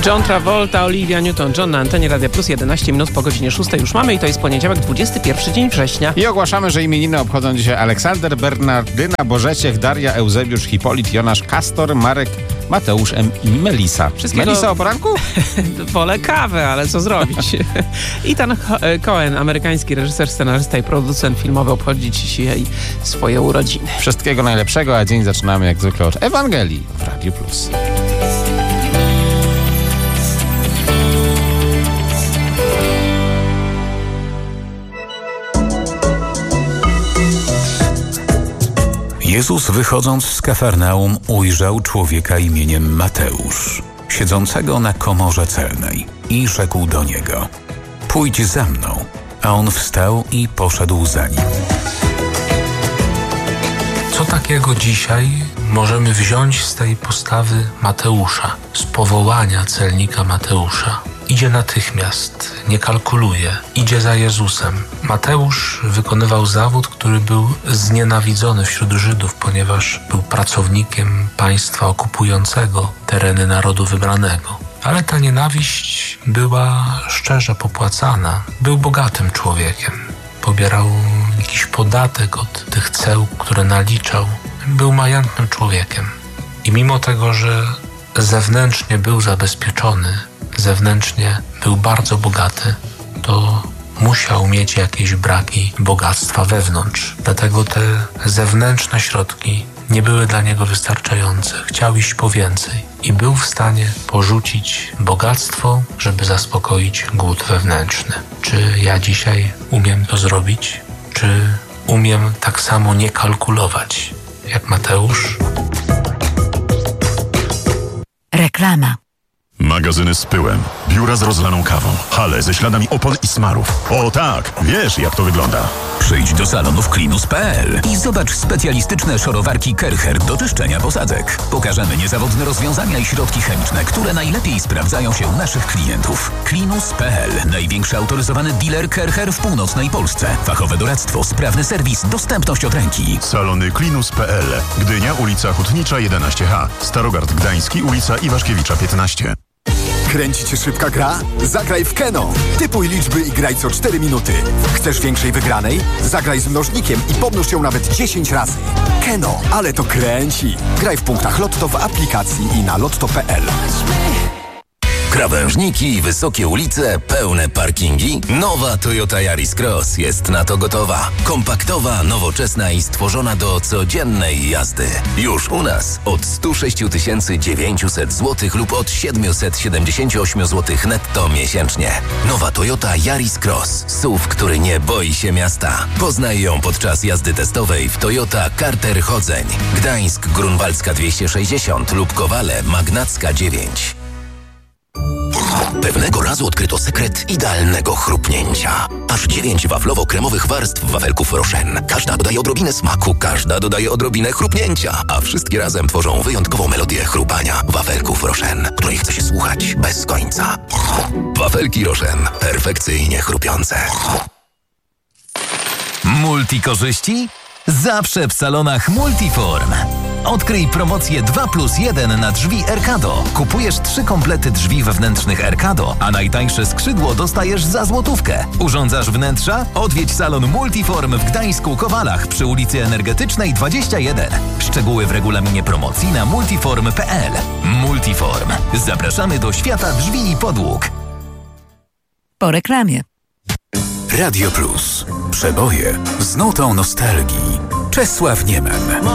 John Travolta, Olivia Newton-John na antenie Radia Plus. 11 minut po godzinie 6 już mamy i to jest poniedziałek, 21 dzień września. I ogłaszamy, że imieniny obchodzą dzisiaj Aleksander, Bernardyna, Bożeciech, Daria, Eusebiusz, Hipolit, Jonasz, Kastor, Marek, Mateusz i Melisa. Melisa o poranku? Wolę kawę, ale co zrobić? Ethan Cohen, amerykański reżyser, scenarzysta i producent filmowy, obchodzi dzisiaj swoje urodziny. Wszystkiego najlepszego, a dzień zaczynamy jak zwykle od Ewangelii w Radiu Plus. Jezus, wychodząc z Kafarnaum, ujrzał człowieka imieniem Mateusz, siedzącego na komorze celnej, i rzekł do niego: pójdź za mną. A on wstał i poszedł za nim. Co takiego dzisiaj możemy wziąć z tej postawy Mateusza, z powołania celnika Mateusza? Idzie natychmiast, nie kalkuluje, idzie za Jezusem. Mateusz wykonywał zawód, który był znienawidzony wśród Żydów, ponieważ był pracownikiem państwa okupującego tereny narodu wybranego. Ale ta nienawiść była szczerze popłacana. Był bogatym człowiekiem. Pobierał jakiś podatek od tych ceł, które naliczał. Był majętnym człowiekiem. I mimo tego, że zewnętrznie był zabezpieczony, zewnętrznie był bardzo bogaty, to musiał mieć jakieś braki bogactwa wewnątrz. Dlatego te zewnętrzne środki nie były dla niego wystarczające. Chciał iść po więcej i był w stanie porzucić bogactwo, żeby zaspokoić głód wewnętrzny. Czy ja dzisiaj umiem to zrobić? Czy umiem tak samo nie kalkulować jak Mateusz? Reklama. Magazyny z pyłem, biura z rozlaną kawą, hale ze śladami opon i smarów. O tak, wiesz jak to wygląda. Przyjdź do salonów Klinus.pl i zobacz specjalistyczne szorowarki Kercher do czyszczenia posadzek. Pokażemy niezawodne rozwiązania i środki chemiczne, które najlepiej sprawdzają się u naszych klientów. Klinus.pl, największy autoryzowany dealer Kercher w północnej Polsce. Fachowe doradztwo, sprawny serwis, dostępność od ręki. Salony Klinus.pl. Gdynia, ulica Hutnicza 11H. Starogard Gdański, ulica Iwaszkiewicza 15. Kręci cię szybka gra? Zagraj w Keno. Typuj liczby i graj co 4 minuty. Chcesz większej wygranej? Zagraj z mnożnikiem i pomnóż ją nawet 10 razy. Keno, ale to kręci. Graj w punktach Lotto w aplikacji i na lotto.pl. Krawężniki, wysokie ulice, pełne parkingi? Nowa Toyota Yaris Cross jest na to gotowa. Kompaktowa, nowoczesna i stworzona do codziennej jazdy. Już u nas od 106 900 zł lub od 778 zł netto miesięcznie. Nowa Toyota Yaris Cross. SUV, który nie boi się miasta. Poznaj ją podczas jazdy testowej w Toyota Carter Chodzeń. Gdańsk, Grunwaldzka 260 lub Kowale, Magnacka 9. Pewnego razu odkryto sekret idealnego chrupnięcia. Aż 9 waflowo-kremowych warstw wafelków Rochen. Każda dodaje odrobinę smaku, każda dodaje odrobinę chrupnięcia, a wszystkie razem tworzą wyjątkową melodię chrupania wafelków Rochen, której chce się słuchać bez końca. Wafelki Rochen. Perfekcyjnie chrupiące. Multikorzyści? Zawsze w salonach Multiform. Odkryj promocję 2+1 na drzwi Erkado. Kupujesz 3 komplety drzwi wewnętrznych Erkado, a najtańsze skrzydło dostajesz za złotówkę. Urządzasz wnętrza? Odwiedź salon Multiform w Gdańsku Kowalach przy ulicy Energetycznej 21. Szczegóły w regulaminie promocji na multiform.pl. Multiform. Zapraszamy do świata drzwi i podłóg. Po reklamie. Radio Plus. Przeboje z nutą nostalgii. Czesław Niemen.